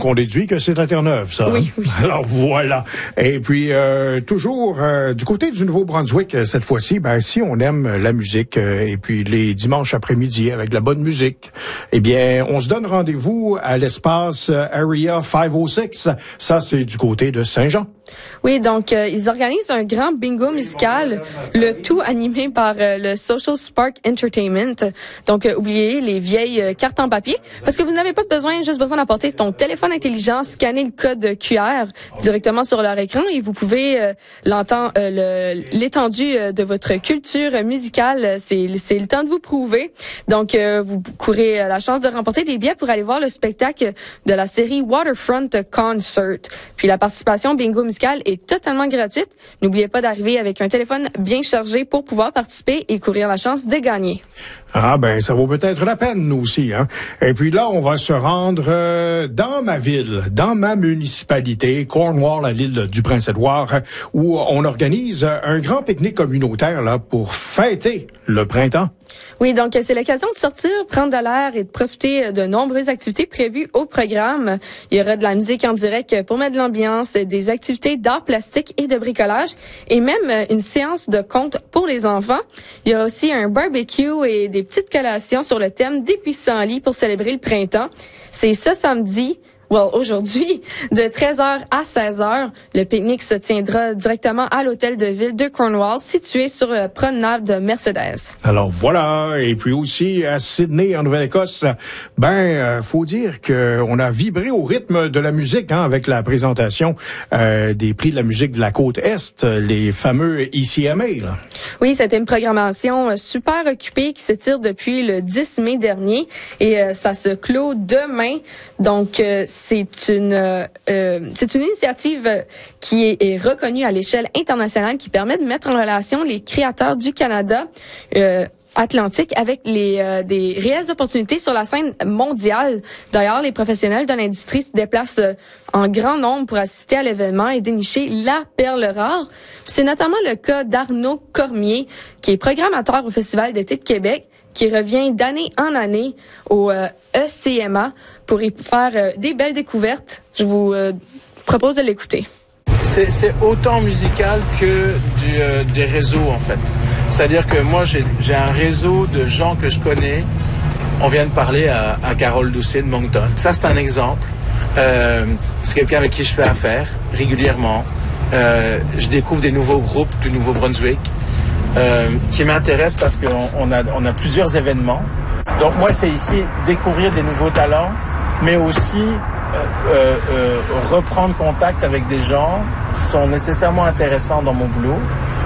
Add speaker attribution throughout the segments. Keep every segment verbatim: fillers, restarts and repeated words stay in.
Speaker 1: on déduit que c'est à Terre-Neuve, ça.
Speaker 2: Oui, oui.
Speaker 1: Alors voilà. Et puis, euh, toujours euh, du côté du Nouveau-Brunswick, cette fois-ci, ben si on aime la musique euh, et puis les dimanches après-midi avec de la bonne musique, eh bien, on se donne rendez-vous à l'espace Area cinq cent six. Ça, c'est du côté de Saint-Jean.
Speaker 2: Oui, donc euh, ils organisent un grand bingo musical, le tout animé par euh, le Social Spark Entertainment. Donc, euh, oubliez les vieilles euh, cartes en papier, parce que vous n'avez pas besoin, juste besoin d'apporter ton téléphone intelligent, scanner le code Q R directement sur leur écran et vous pouvez euh, l'entendre, euh, le, l'étendue euh, de votre culture musicale. C'est, c'est le temps de vous prouver. Donc, euh, vous courez la chance de remporter des billets pour aller voir le spectacle de la série Waterfront Concert. Puis la participation bingo musicale est totalement gratuite. N'oubliez pas d'arriver avec un téléphone bien chargé pour pouvoir participer et courir la chance de gagner.
Speaker 1: Ah ben, ça vaut peut-être la peine, nous aussi, hein. Et puis là, on va se rendre euh, dans ma ville, dans ma municipalité, Cornwall, à l'île du Prince-Édouard, où on organise un grand pique-nique communautaire là pour fêter le printemps.
Speaker 2: Oui, donc c'est l'occasion de sortir, prendre de l'air et de profiter de nombreuses activités prévues au programme. Il y aura de la musique en direct pour mettre de l'ambiance, des activités d'art plastique et de bricolage, et même une séance de contes pour les enfants. Il y aura aussi un barbecue et des petites collations sur le thème des pissenlits pour célébrer le printemps. C'est ce samedi. Well, aujourd'hui, de treize heures à seize heures, le pique-nique se tiendra directement à l'hôtel de ville de Cornwall, situé sur le promenade de Mercedes.
Speaker 1: Alors voilà, et puis aussi à Sydney, en Nouvelle-Écosse, ben, euh, faut dire que on a vibré au rythme de la musique, hein, avec la présentation euh, des prix de la musique de la côte Est, les fameux E C M A, là.
Speaker 2: Oui, c'était une programmation super occupée qui s'étire depuis le dix mai dernier et euh, ça se clôt demain. Donc, euh, c'est une euh, c'est une initiative qui est, est reconnue à l'échelle internationale qui permet de mettre en relation les créateurs du Canada euh, Atlantique avec les euh, des réelles opportunités sur la scène mondiale. D'ailleurs, les professionnels de l'industrie se déplacent euh, en grand nombre pour assister à l'événement et dénicher la perle rare. C'est notamment le cas d'Arnaud Cormier, qui est programmateur au Festival d'été de Québec, qui revient d'année en année au euh, E C M A pour y faire euh, des belles découvertes. Je vous euh, propose de l'écouter.
Speaker 3: C'est, c'est autant musical que du, euh, des réseaux, en fait. C'est-à-dire que moi, j'ai, j'ai un réseau de gens que je connais. On vient de parler à, à Carole Doucet de Moncton. Ça, c'est un exemple. Euh, c'est quelqu'un avec qui je fais affaire régulièrement. Euh, je découvre des nouveaux groupes du Nouveau-Brunswick euh, qui m'intéressent parce qu'on on a, on a plusieurs événements. Donc moi, c'est ici découvrir des nouveaux talents, mais aussi euh, euh, euh, reprendre contact avec des gens qui sont nécessairement intéressants dans mon boulot.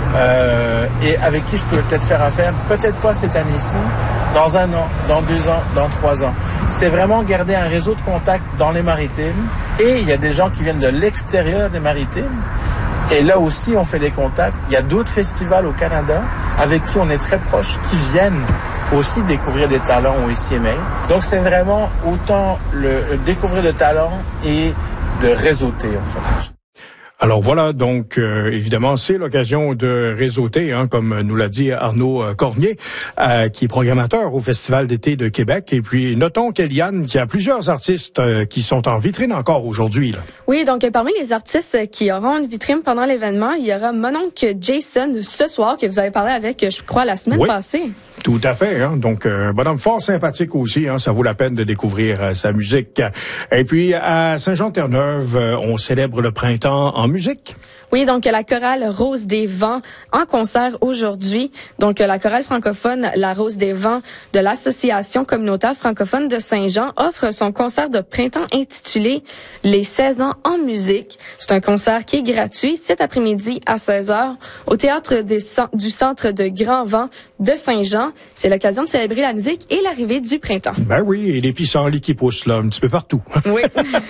Speaker 3: Euh, et avec qui je peux peut-être faire affaire, peut-être pas cette année-ci, dans un an, dans deux ans, dans trois ans. C'est vraiment garder un réseau de contacts dans les maritimes. Et il y a des gens qui viennent de l'extérieur des maritimes. Et là aussi, on fait des contacts. Il y a d'autres festivals au Canada avec qui on est très proches, qui viennent aussi découvrir des talents au E C M A. Donc c'est vraiment autant le, le découvrir de talents et de réseauter, en fait.
Speaker 1: Alors voilà, donc euh, évidemment, c'est l'occasion de réseauter, hein, comme nous l'a dit Arnaud Cormier, euh, qui est programmateur au Festival d'été de Québec. Et puis, notons qu'Eliane, qui a plusieurs artistes euh, qui sont en vitrine encore aujourd'hui, là.
Speaker 2: Oui, donc parmi les artistes qui auront une vitrine pendant l'événement, il y aura mon oncle Jason ce soir, que vous avez parlé avec, je crois, la semaine
Speaker 1: oui.
Speaker 2: passée.
Speaker 1: Tout à fait, hein. Donc un euh, bonhomme fort sympathique aussi, hein. Ça vaut la peine de découvrir euh, sa musique. Et puis à Saint-Jean-Terre-Neuve, euh, on célèbre le printemps en musique.
Speaker 2: Oui, donc la chorale Rose des Vents en concert aujourd'hui. Donc la chorale francophone La Rose des Vents de l'Association communautaire francophone de Saint-Jean offre son concert de printemps intitulé Les seize ans en musique. C'est un concert qui est gratuit cet après-midi à seize heures au théâtre des, du centre de Grand Vent de Saint-Jean. C'est l'occasion de célébrer la musique et l'arrivée du printemps.
Speaker 1: Ben oui, et les pissenlits qui poussent là un petit peu partout.
Speaker 2: Oui.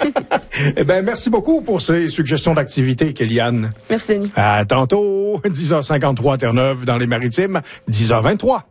Speaker 1: Eh ben merci beaucoup pour ces suggestions d'activités, Kéliane.
Speaker 2: Merci, Denis.
Speaker 1: À tantôt, dix heures cinquante-trois à Terre-Neuve dans les Maritimes, dix heures vingt-trois.